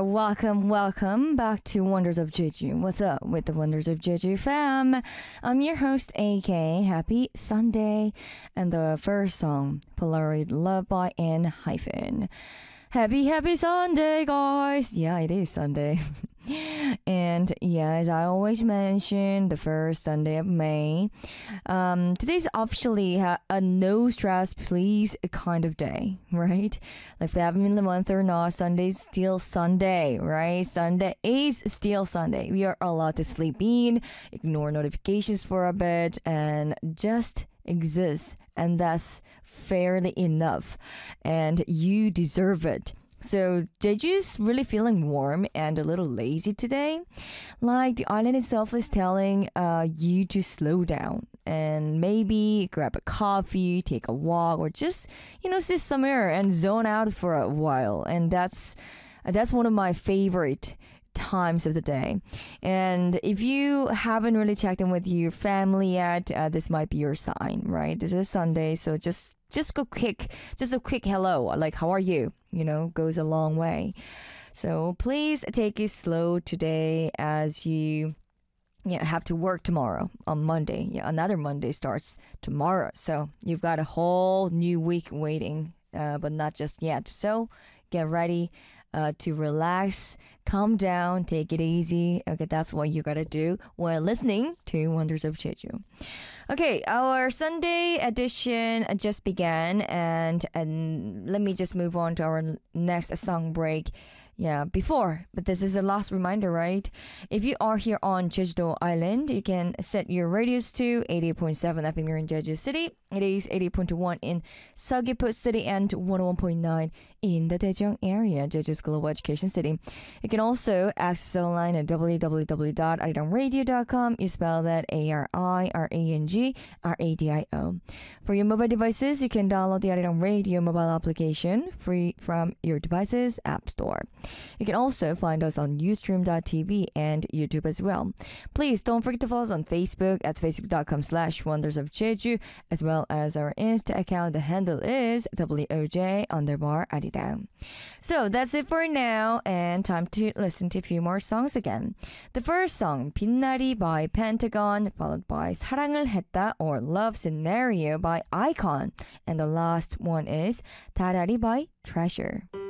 welcome back to Wonders of Jeju. What's up with the Wonders of Jeju fam? I'm your host, AK. Happy Sunday. And the first song, Polaroid Love by N Hyphen. Happy Sunday, guys. Yeah, it is Sunday. And yeah, as I always mention, the first Sunday of May. Today's officially a no stress, please kind of day, right? Like if we haven't been the month or not, Sunday's still Sunday, right? Sunday is still Sunday. We are allowed to sleep in, ignore notifications for a bit, and just exist. And that's fairly enough. And you deserve it. So, Jeju's really feeling warm and a little lazy today. Like, the island itself is telling you to slow down and maybe grab a coffee, take a walk, or just, sit somewhere and zone out for a while. And that's one of my favorite times of the day. And if you haven't really checked in with your family yet, this might be your sign, right? This is Sunday, so just go quick, just a quick hello, like how are you, goes a long way. So please take it slow today as you have to work tomorrow on Monday. Another Monday starts tomorrow, so you've got a whole new week waiting, but not just yet. So get ready to relax, calm down, take it easy. Okay, that's what you gotta do while listening to Wonders of Jeju. Okay, our Sunday edition just began, and let me just move on to our next song break. But this is the last reminder, right? If you are here on Jeju Island, you can set your radios to 88.7 FM here in Jeju City. It is 88.1 in Seogwipo City and 101.9 in the Daejeong area, Jeju's global education city. You can also access online at www.arirangradio.com. You spell that ARIRANGRADIO. For your mobile devices, you can download the Arirang Radio mobile application free from your device's app store. You can also find us on Ustream.tv and YouTube as well. Please don't forget to follow us on Facebook at facebook.com/wondersofjeju, as well as our Insta account. The handle is WOJ_Arirang. So that's it for now, and time to listen to a few more songs again. The first song, 빛나리 by Pentagon, followed by 사랑을 했다 or Love Scenario by Icon, and the last one is 다라리 by Treasure.